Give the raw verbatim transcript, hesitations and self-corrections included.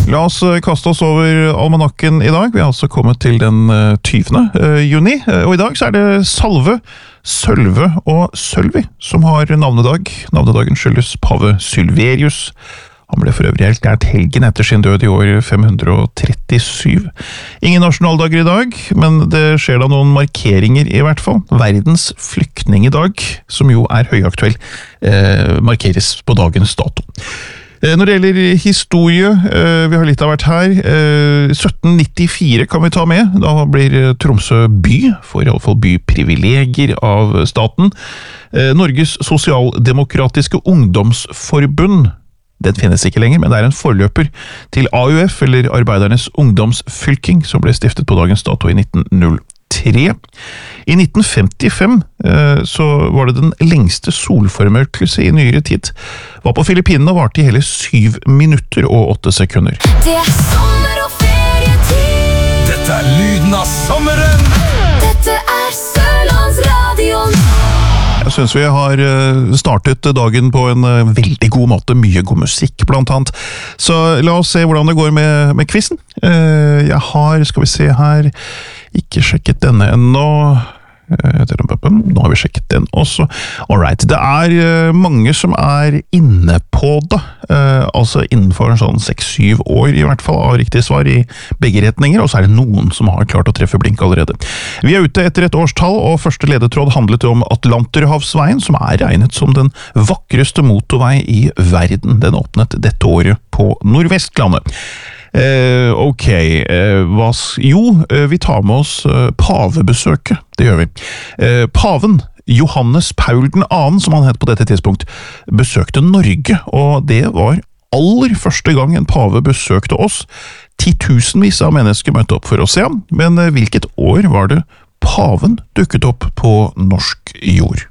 La oss kaste oss over almanakken i dag. Vi har altså kommet til den tyvende juni, og i dag så er det Salve, Sølve og Sølvi som har navnedag. Navnedagen skyldes pave Sylverius. Han ble for øvrig erklært helgen etter sin død i år fem hundre og trettisju. Ingen nasjonaldager i dag, men det skjer da noen markeringer i hvert fall. Verdens flyktningedag, som jo er høyaktuell, eh, markeres på dagens dato. Når det gjelder historie, vi har litt av hvert her, sytten nittifire kan vi ta med, da blir Tromsø by, for i alle fall byprivilegier av staten. Norges Sosialdemokratiske Ungdomsforbund, den finnes ikke lenger, men det er en forløper til A U F, eller Arbeidernes Ungdomsfylking, som ble stiftet på dagens dato i nitten null tre. I nitten femtifem eh, så var det den lengste solformørkelse i nyere tid. Var på Filippinene og varte i hele syv minutter og åtte sekunder. Det er sommer og ferietid. Dette er lyden av sommeren. Dette er Sørlandsradion. Jeg synes vi har startet dagen på en veldig god måte, mye god musikk blant annet. Så la oss se hvordan det går med, med quizen. Jeg har, skal vi se her, ikke sjekket denne ennå. Nå har vi sjekket den også. Alright, det er mange som er inne på det, altså innenfor sånn seks syv år i hvert fall av riktig svar i begge retninger, og så er det noen som har klart å treffe blink allerede. Vi er ute etter et årstall, og første ledetråd handlet om Atlanterhavsveien, som er regnet som den vakreste motorvei i verden. Den åpnet dette året på Nordvestlandet. Eh, ok, eh, hva, jo, eh, vi tar med oss eh, pavebesøket, det gjør vi. Eh, paven, Johannes Paul den andre, som han het på dette tidspunkt, besøkte Norge, og det var aller første gang en pave besøkte oss. Titusenvis av mennesker møtte opp for å se ham, men eh, hvilket år var det paven dukket opp på norsk jord?